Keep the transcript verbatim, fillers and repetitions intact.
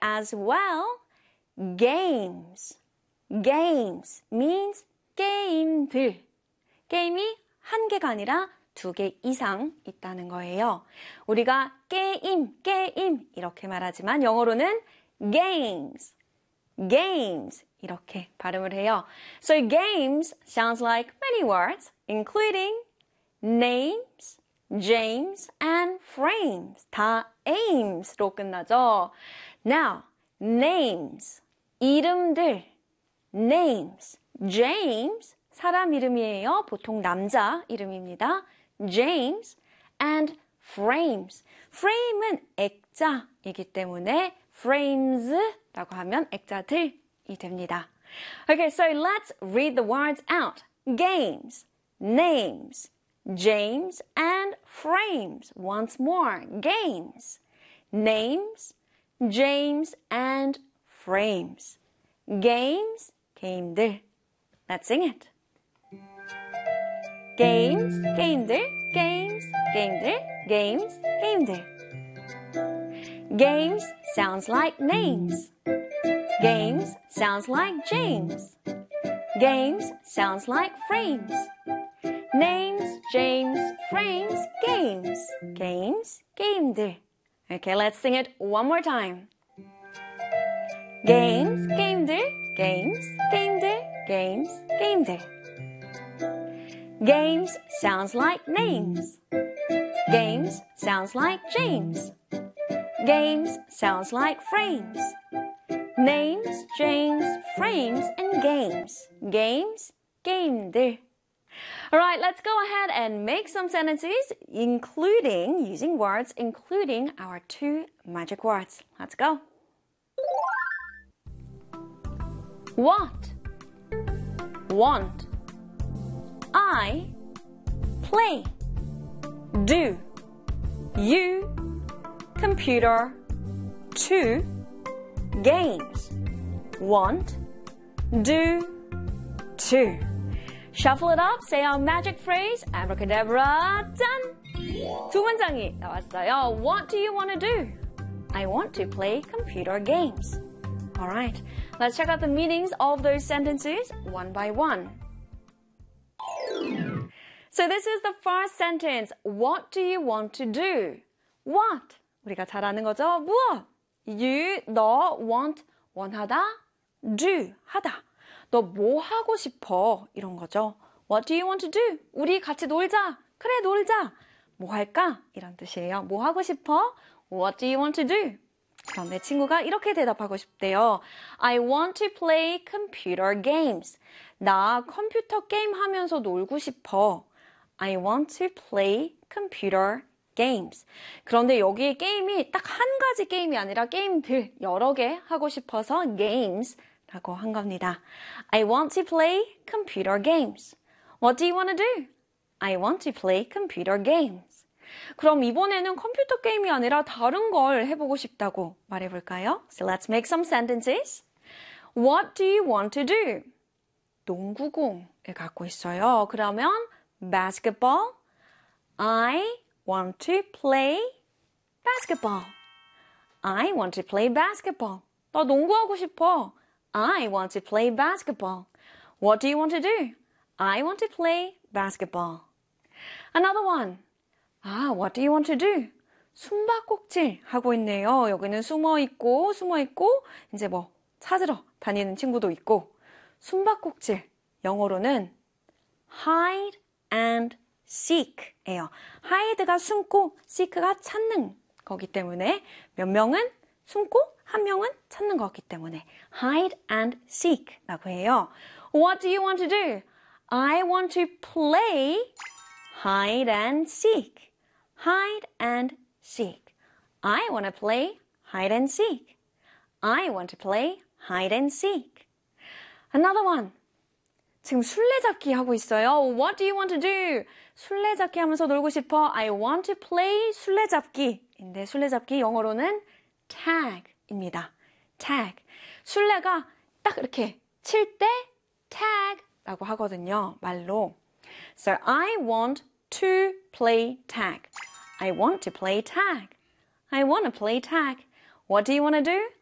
as well. Games. Games means 게임들. 게임이 한 개가 아니라 두 개 이상 있다는 거예요. 우리가 게임, 게임 이렇게 말하지만 영어로는 games, games 이렇게 발음을 해요. So games sounds like many words, including names, James, and frames. 다 aims로 끝나죠. Now, names, 이름들, names, James, 사람 이름이에요. 보통 남자 이름입니다. James and frames. frame은 액자이기 때문에 frames라고 하면 액자들이 됩니다. Okay, so let's read the words out. Games, names, James and frames. Once more. Games, names, James and frames. Games, 게임들. Let's sing it. Games, 게임들, games, 게임들, games, 게임들. Games sounds like names. Games sounds like James. Games sounds like frames. Names, James, frames, games. Games, 게임들. Okay, let's sing it one more time. Games, 게임들, games, 게임들, games, 게임들. Games sounds like names. Games sounds like James. Games sounds like frames. Names, James, frames, and games. Games, 게임들. Alright, let's go ahead and make some sentences, including, using words, including our two magic words. Let's go. What? Want. I. Play. Do. You. Computer. To. Games. Want. Do. To. Shuffle it up, say our magic phrase, abracadabra, done! 두 문장이 나왔어요. What do you want to do? I want to play computer games. Alright, let's check out the meanings of those sentences one by one. So this is the first sentence. What do you want to do? What? 우리가 잘 아는 거죠? 무엇? You, 너, want, 원하다, do, 하다. 너 뭐 하고 싶어? 이런 거죠. What do you want to do? 우리 같이 놀자. 그래, 놀자. 뭐 할까? 이런 뜻이에요. 뭐 하고 싶어? What do you want to do? 그럼 내 친구가 이렇게 대답하고 싶대요. I want to play computer games. 나 컴퓨터 게임 하면서 놀고 싶어. I want to play computer games. 그런데 여기에 게임이 딱 한 가지 게임이 아니라 게임들 여러 개 하고 싶어서 games 라고 한 겁니다. I want to play computer games. What do you want to do? I want to play computer games. 그럼 이번에는 컴퓨터 게임이 아니라 다른 걸 해보고 싶다고 말해볼까요? So let's make some sentences. What do you want to do? 농구공을 갖고 있어요. 그러면 basketball. I want to play basketball. I want to play basketball. 나 농구하고 싶어. I want to play basketball. What do you want to do? I want to play basketball. Another one. 아, what do you want to do? 숨바꼭질 하고 있네요. 여기는 숨어 있고, 숨어 있고, 이제 뭐 찾으러 다니는 친구도 있고. 숨바꼭질. 영어로는 hide and seek예요. hide가 숨고, seek가 찾는 거기 때문에 몇 명은 숨고, 한 명은 찾는 거기 때문에 hide and seek라고 해요. What do you want to do? I want to play hide and seek. Hide and seek. I want to play hide and seek. I want to play hide and seek. Another one. 지금 술래잡기 하고 있어요. What do you want to do? 술래잡기 하면서 놀고 싶어. I want to play 술래잡기인데 술래잡기 영어로는 tag입니다. tag. 술래가 딱 이렇게 칠 때 tag라고 하거든요. 말로. So I want to play tag. I want to play tag. I want to play tag. What do you want to do?